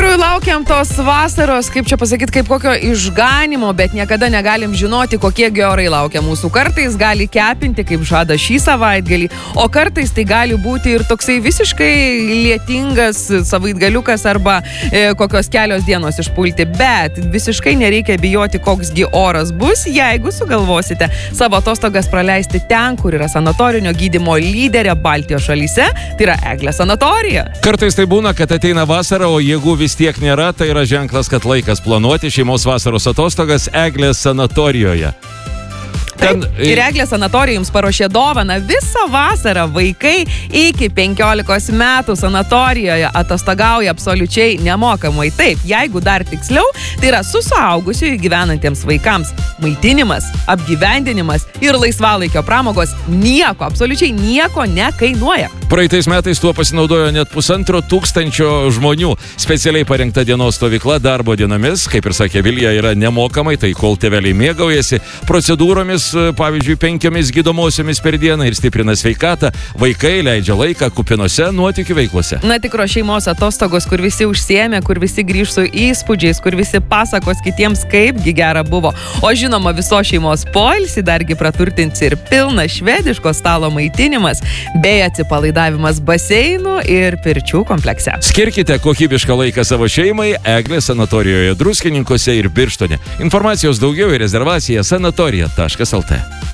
tikrųjų laukiam tos vasaros, kaip čia pasakyti, kaip kokio išganimo, bet niekada negalim žinoti, kokie orai laukia mūsų. Kartais gali kepinti, kaip žada šį savaitgalį, o kartais tai gali būti ir toksai visiškai lietingas savaitgaliukas arba kokios kelios dienos išpulti, bet visiškai nereikia bijoti, koksgi oras bus, jeigu sugalvosite savo atostogas praleisti ten, kur yra sanatorinio gydymo lyderė Baltijos šalyse, tai yra Eglės sanatorija. Kartais tai būna, kad ateina vasara, o jeigu vis tiek nėra, tai yra ženklas, kad laikas planuoti šeimos vasaros atostogas Eglės sanatorijoje. Taip, ir Eglės sanatorija jums paruošė dovaną visą vasarą. Vaikai iki 15 metų sanatorijoje atostogauja absoliučiai nemokamai. Taip, jeigu dar tiksliau, tai yra su suaugusiųjų gyvenantiems vaikams maitinimas, apgyvendinimas ir laisvalaikio pramogos nieko, absoliučiai nieko nekainuoja. Praeitais metais tuo pasinaudojo net 1500 žmonių. Specialiai parengta dienos stovykla darbo dienomis, kaip ir sakė Vilija, yra nemokamai, tai kol tėveliai mėgaujasi procedūromis, pavyzdžiui, 5 gydomosiomis per dieną ir stiprina sveikatą, vaikai leidžia laiką kupinose nuotykių veiklose. Na, tikros šeimos atostogos, kur visi užsiėmė, kur visi grįž su įspūdžiais, kur visi pasakos kitiems, kaipgi gera buvo. O žinoma, viso šeimos poilsį dargi praturtins ir pilnas švediško stalo maitinimas bei atsipalaidavimas baseinų ir pirčių komplekse. Skirkite kokybišką laiką savo šeimai Eglės sanatorijoje Druskininkuose ir Birštone. Informacijos daugiau ir rezervacija sanatorija.lt.